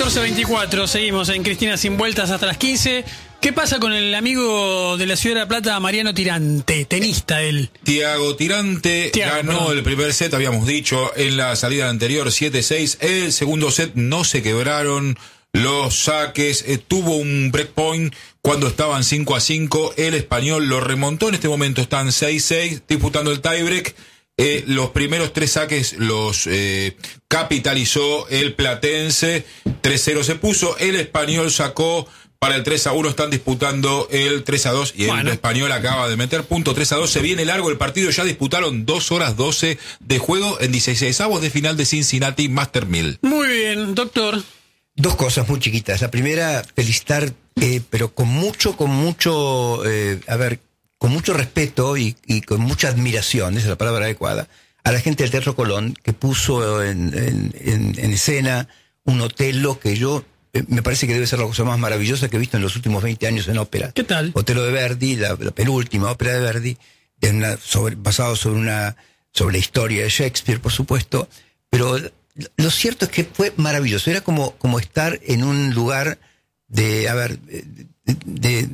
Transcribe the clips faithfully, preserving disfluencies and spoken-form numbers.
catorce veinticuatro, seguimos en Cristina Sin Vueltas hasta las quince. ¿Qué pasa con el amigo de la Ciudad de La Plata, Mariano Tirante, tenista él? Tiago Tirante Thiago, ganó perdón. el primer set, habíamos dicho, en la salida anterior, siete seis. El segundo set no se quebraron los saques, eh, tuvo un breakpoint cuando estaban cinco a cinco. El español lo remontó, en este momento están seis seis, disputando el tiebreak. Eh, los primeros tres saques los eh, capitalizó el platense, tres cero se puso. El español sacó para el tres a uno, están disputando el tres a dos y bueno. El español acaba de meter punto tres a dos. Se viene largo el partido, ya disputaron dos horas doce de juego en dieciseisavos de final de Cincinnati Master mil. Muy bien, doctor. Dos cosas muy chiquitas. La primera, felicitar, eh, pero con mucho, con mucho, eh, a ver, con mucho respeto y, y con mucha admiración, esa es la palabra adecuada, a la gente del Teatro Colón, que puso en, en, en, en escena un Otelo que yo, eh, me parece que debe ser la cosa más maravillosa que he visto en los últimos veinte años en ópera. ¿Qué tal? Otelo de Verdi, la, la penúltima ópera de Verdi, en una, sobre, basado sobre una, sobre la historia de Shakespeare, por supuesto, pero lo cierto es que fue maravilloso. Era como, como estar en un lugar de, a ver, de, de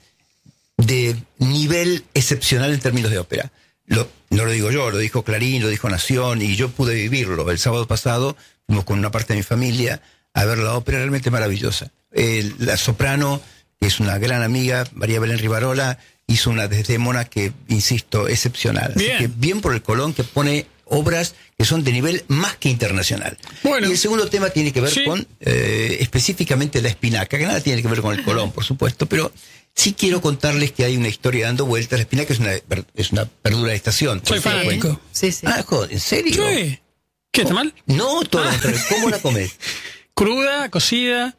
de nivel excepcional en términos de ópera. Lo, no lo digo yo, lo dijo Clarín, lo dijo Nación, y yo pude vivirlo. El sábado pasado fuimos con una parte de mi familia a ver la ópera, realmente maravillosa. Eh, la soprano, que es una gran amiga, María Belén Rivarola, hizo una Desdémona que, insisto, excepcional. Así bien. que bien por el Colón, que pone obras que son de nivel más que internacional. Bueno. Y el segundo tema tiene que ver sí. con eh, específicamente la espinaca, que nada tiene que ver con el Colón, por supuesto, pero sí quiero contarles que hay una historia dando vueltas. La espinaca es una, es una verdura de estación. Soy fanático. Sí, sí. Ah, joder, ¿en serio? Sí. ¿Qué, está mal? No, todo lo contrario. ¿Cómo la comes? Cruda, cocida,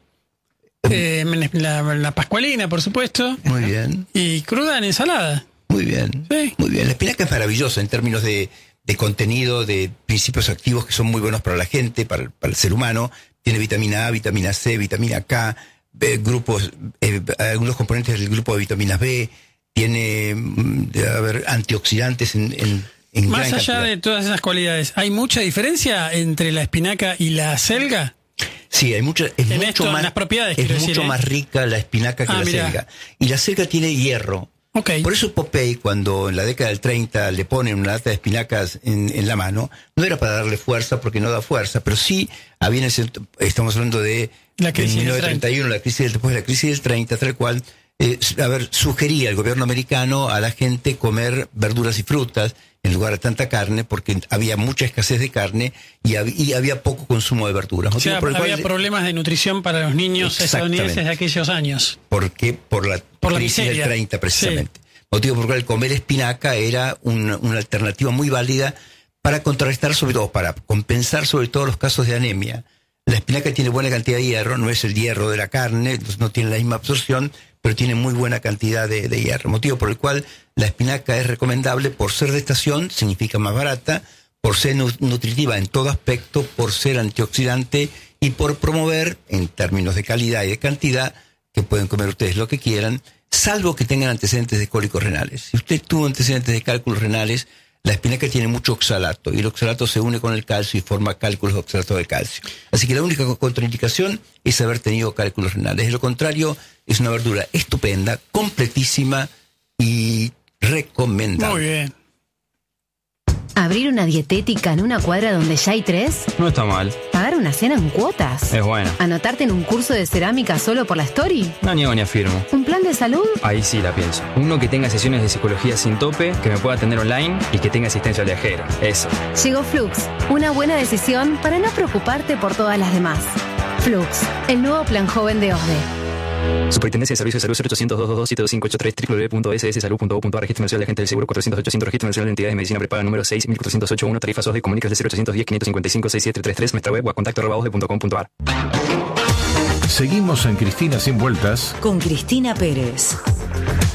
eh, la, la pascualina, por supuesto. Muy bien. Y cruda en ensalada. Muy bien. Sí. Muy bien. La espinaca es maravillosa en términos de, de contenido, de principios activos que son muy buenos para la gente, para, para el ser humano. Tiene vitamina A, vitamina C, vitamina K, eh, grupos, eh, algunos componentes del grupo de vitaminas B. Tiene, de, a ver, antioxidantes en, en, en Más gran allá cantidad. de todas esas cualidades, ¿hay mucha diferencia entre la espinaca y la selga? Sí, hay mucha, es En mucho esto, más, en las propiedades, es quiero mucho decir, ¿eh? más rica la espinaca que Ah, la mirá. selga. Y la selga tiene hierro. Okay. Por eso Popeye, cuando en la década del treinta le ponen una lata de espinacas en, en la mano, no era para darle fuerza, porque no da fuerza, pero sí había en ese, estamos hablando de La crisis mil del novecientos treinta y uno, la crisis, después de la crisis del treinta, tal cual, eh, a ver, sugería el gobierno americano a la gente comer verduras y frutas en lugar de tanta carne, porque había mucha escasez de carne y, hab- y había poco consumo de verduras. O sea, por el había cual- problemas de nutrición para los niños estadounidenses de aquellos años. Porque por la, Por la crisis miseria. del treinta, precisamente. Sí. Motivo por el cual comer espinaca era una, una alternativa muy válida para contrarrestar, sobre todo, para compensar sobre todo los casos de anemia. La espinaca tiene buena cantidad de hierro, no es el hierro de la carne, no tiene la misma absorción, pero tiene muy buena cantidad de, de hierro. Motivo por el cual la espinaca es recomendable por ser de estación, significa más barata, por ser nu- nutritiva en todo aspecto, por ser antioxidante y por promover, en términos de calidad y de cantidad, que pueden comer ustedes lo que quieran, salvo que tengan antecedentes de cólicos renales. Si usted tuvo antecedentes de cálculos renales, la espinaca tiene mucho oxalato, y el oxalato se une con el calcio y forma cálculos de oxalato de calcio. Así que la única contraindicación es haber tenido cálculos renales. De lo contrario, es una verdura estupenda, completísima y recomendable. Muy bien. Abrir una dietética en una cuadra donde ya hay tres. No está mal. Pagar una cena en cuotas. Es buena. Anotarte en un curso de cerámica solo por la story. No niego ni afirmo. Un plan de salud. Ahí sí la pienso. Uno que tenga sesiones de psicología sin tope, que me pueda atender online y que tenga asistencia al viajero. Eso. Llegó Flux. Una buena decisión para no preocuparte por todas las demás. Flux, el nuevo plan joven de O S D E. Superintendencia de Servicios de Salud cero ochocientos, doscientos veintidós, siete dos cinco ocho tres, doble u doble u doble u punto s s salud punto gov punto a r, Registro Nacional de Agentes del Seguro cuatrocientos ochocientos, Registro Nacional de Entidades de Medicina Prepaga número seis mil cuatrocientos ochenta y uno, tarifa S O S D, comunicas de cero ochocientos diez, quinientos cincuenta y cinco, sesenta y siete treinta y tres, nuestra web o a contacto arroba osde punto com punto a r. Seguimos en Cristina Sin Vueltas Con Cristina Pérez.